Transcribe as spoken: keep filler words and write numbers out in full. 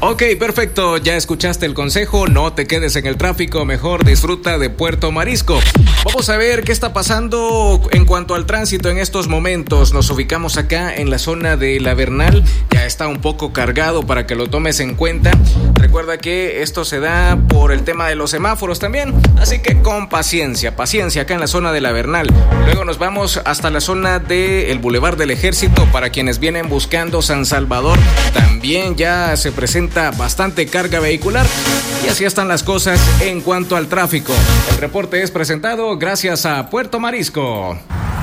Ok, perfecto, ya escuchaste el consejo, no te quedes en el tráfico, mejor disfruta de Puerto Marisco. Vamos a ver qué está pasando en cuanto al tránsito en estos momentos. Nos ubicamos acá en la zona de La Bernal, ya está un poco cargado para que lo tomes en cuenta. Recuerda que esto se da por el tema de los semáforos también, así que con paciencia, paciencia acá en la zona de La Bernal. Luego nos vamos hasta la zona del Boulevard del Ejército para quienes vienen buscando San Salvador. También ya se presenta bastante carga vehicular y así están las cosas en cuanto al tráfico. El reporte es presentado gracias a Puerto Marisco.